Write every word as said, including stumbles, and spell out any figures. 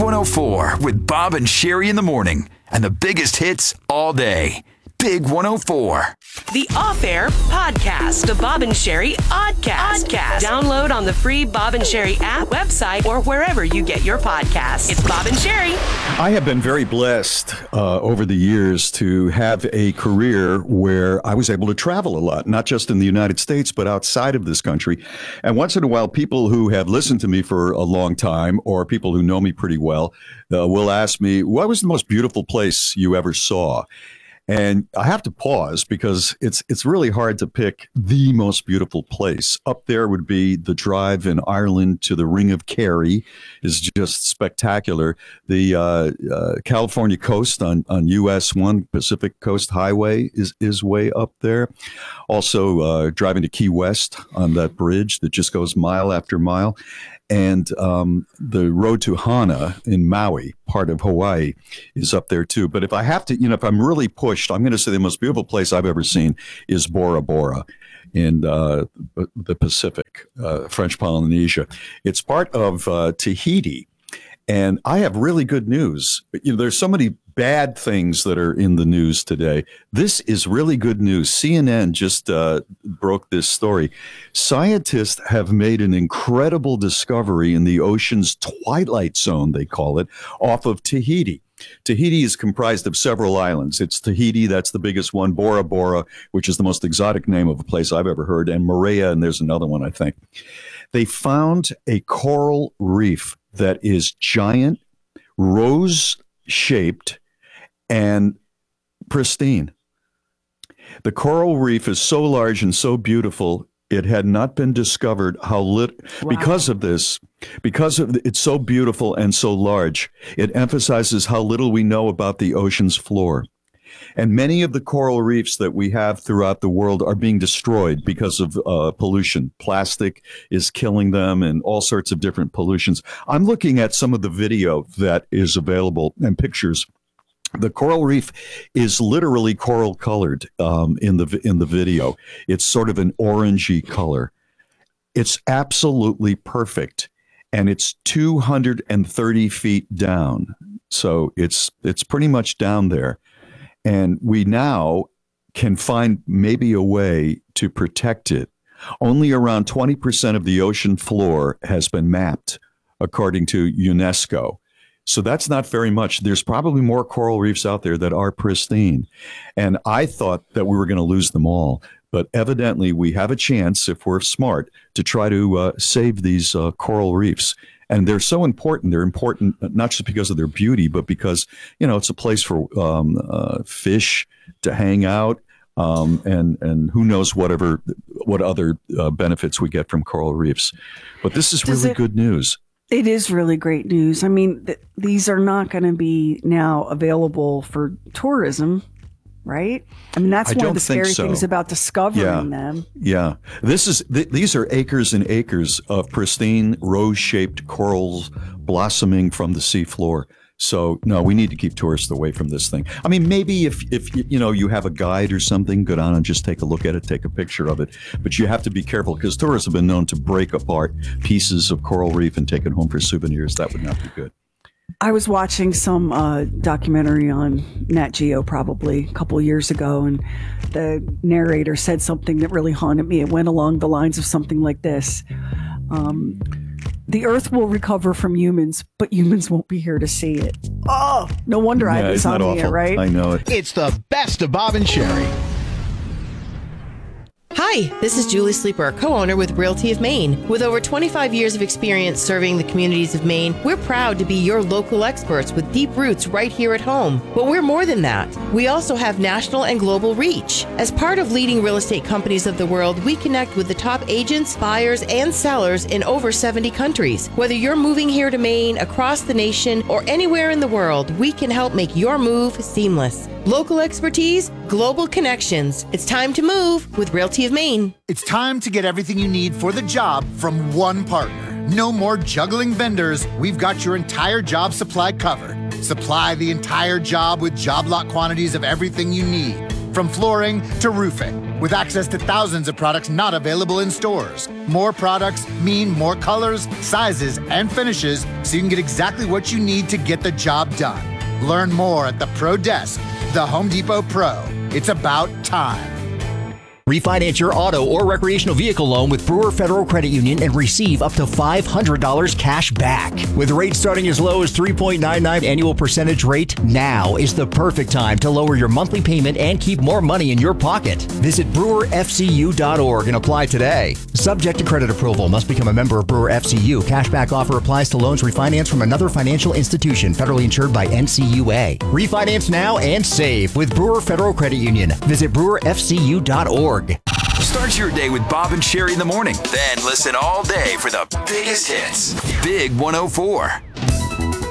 one oh four with Bob and Sherry in the morning, and the biggest hits all day. Big one oh four. The Off-Air Podcast, the Bob and Sherry Oddcast. Oddcast. Download on the free Bob and Sherry app, website, or wherever you get your podcasts. It's Bob and Sherry. I have been very blessed uh, over the years to have a career where I was able to travel a lot, not just in the United States, but outside of this country. And once in a while, people who have listened to me for a long time, or people who know me pretty well, uh, will ask me, what was the most beautiful place you ever saw? And I have to pause because it's it's really hard to pick the most beautiful place. Up there would be the drive in Ireland to the Ring of Kerry is just spectacular. The uh, uh, California coast on, on U S one, Pacific Coast Highway, is, is way up there. Also uh, driving to Key West on that bridge that just goes mile after mile. And um, the road to Hana in Maui, part of Hawaii, is up there too. But if I have to, you know, if I'm really pushed, I'm going to say the most beautiful place I've ever seen is Bora Bora in uh, the Pacific, uh, French Polynesia. It's part of uh, Tahiti. And I have really good news. You know, there's so many bad things that are in the news today. This is really good news. C N N just uh, broke this story. Scientists have made an incredible discovery in the ocean's twilight zone, they call it, off of Tahiti. Tahiti is comprised of several islands. It's Tahiti, that's the biggest one, Bora Bora, which is the most exotic name of a place I've ever heard, and Moorea, and there's another one, I think. They found a coral reef that is giant, rose-shaped, and pristine. The coral reef is so large and so beautiful, it had not been discovered how lit wow. because of this, because of it's so beautiful and so large, it emphasizes how little we know about the ocean's floor. And many of the coral reefs that we have throughout the world are being destroyed because of uh, pollution. Plastic is killing them and all sorts of different pollutions. I'm looking at some of the video that is available and pictures. The coral reef is literally coral colored um, in the in the video. It's sort of an orangey color. It's absolutely perfect. And it's two hundred thirty feet down. So it's it's pretty much down there. And we now can find maybe a way to protect it. Only around twenty percent of the ocean floor has been mapped, according to UNESCO. So that's not very much. There's probably more coral reefs out there that are pristine. And I thought that we were going to lose them all. But evidently, we have a chance, if we're smart, to try to uh, save these uh, coral reefs. And they're so important. They're important not just because of their beauty, but because, you know, it's a place for um, uh, fish to hang out, um, and and who knows whatever what other uh, benefits we get from coral reefs. But this is Does really it, good news. It is really great news. I mean, th- these are not going to be now available for tourism. Right? I mean, that's I one of the scary so. things about discovering yeah. them. Yeah. This is th- these are acres and acres of pristine rose-shaped corals blossoming from the seafloor. So, no, we need to keep tourists away from this thing. I mean, maybe if, if you know, you have a guide or something, go down and just take a look at it, take a picture of it. But you have to be careful because tourists have been known to break apart pieces of coral reef and take it home for souvenirs. That would not be good. I was watching some uh, documentary on Nat Geo probably a couple of years ago, and the narrator said something that really haunted me. It went along the lines of something like this. Um, the Earth will recover from humans, but humans won't be here to see it. Oh, no wonder yeah, I have insomnia, right? I know it. It's the best of Bob and Sherry. Hi, this is Julie Sleeper, co-owner with Realty of Maine. With over twenty-five years of experience serving the communities of Maine, we're proud to be your local experts with deep roots right here at home. But we're more than that. We also have national and global reach. As part of leading real estate companies of the world, we connect with the top agents, buyers, and sellers in over seventy countries. Whether you're moving here to Maine, across the nation, or anywhere in the world, we can help make your move seamless. Local expertise, global connections. It's time to move with Realty of Maine. It's time to get everything you need for the job from one partner. No more juggling vendors. We've got your entire job supply covered. Supply the entire job with job lot quantities of everything you need. from flooring to roofing. With access to thousands of products not available in stores. More products mean more colors, sizes, and finishes, so you can get exactly what you need to get the job done. Learn more at the Pro Desk, the Home Depot Pro. It's about time. Refinance your auto or recreational vehicle loan with Brewer Federal Credit Union and receive up to five hundred dollars cash back. With rates starting as low as three point nine nine annual percentage rate, now is the perfect time to lower your monthly payment and keep more money in your pocket. Visit brewer f c u dot org and apply today. Subject to credit approval. Must become a member of Brewer F C U. Cashback offer applies to loans refinanced from another financial institution federally insured by N C U A. Refinance now and save with Brewer Federal Credit Union. Visit brewer f c u dot org. Start your day with Bob and Sherry in the morning. Then listen all day for the biggest hits. Big one oh four.